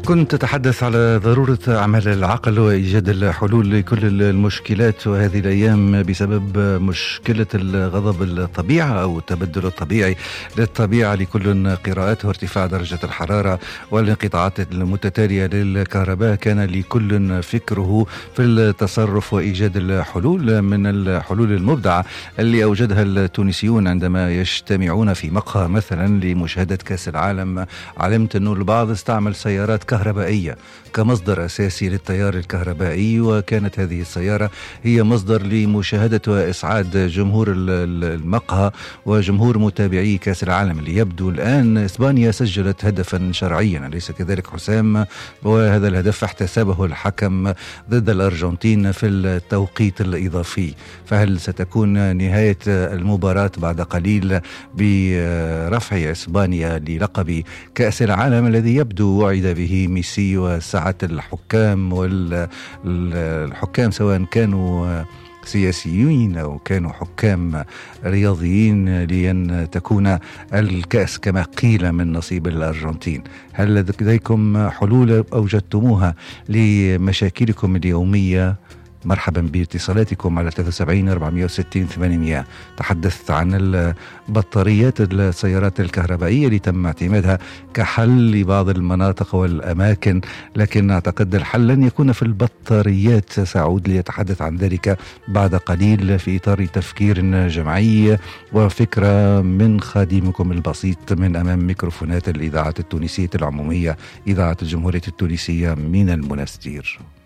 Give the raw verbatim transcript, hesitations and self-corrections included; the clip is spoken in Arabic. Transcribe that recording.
كنت تتحدث على ضرورة عمل العقل وإيجاد الحلول لكل المشكلات، وهذه الأيام بسبب مشكلة الغضب الطبيعة أو التبدل الطبيعي للطبيعة لكل قراءاته ارتفاع درجة الحرارة والانقطاعات المتتالية للكهرباء. كان لكل فكره في التصرف وإيجاد الحلول، من الحلول المبدعة اللي أوجدها التونسيون عندما يجتمعون في مقهى مثلا لمشاهدة كأس العالم. علمت أنه البعض استعمل سيارات كهربائية كمصدر أساسي للتيار الكهربائي، وكانت هذه السيارة هي مصدر لمشاهدة وإسعاد جمهور المقهى وجمهور متابعي كأس العالم. اللي يبدو الآن إسبانيا سجلت هدفا شرعيا، أليس كذلك حسام؟ وهذا الهدف احتسبه الحكم ضد الأرجنتين في التوقيت الإضافي. فهل ستكون نهاية المباراة بعد قليل برفع إسبانيا للقب كأس العالم الذي يبدو وعد به ميسي وسعة الحكام والحكام سواء كانوا سياسيين أو كانوا حكام رياضيين، لأن تكون الكأس كما قيل من نصيب الأرجنتين؟ هل لديكم حلول أوجدتموها لمشاكلكم اليومية؟ مرحبا باتصالاتكم على ثلاثة وسبعين أربعمائة وستين ثمانمائة. تحدثت عن البطاريات السيارات الكهربائية اللي تم اعتمادها كحل لبعض المناطق والأماكن، لكن أعتقد الحل لن يكون في البطاريات. سأعود ليتحدث عن ذلك بعد قليل في إطار تفكير جمعي وفكرة من خادمكم البسيط من أمام ميكروفونات الإذاعة التونسية العمومية، إذاعة الجمهورية التونسية من المنستير.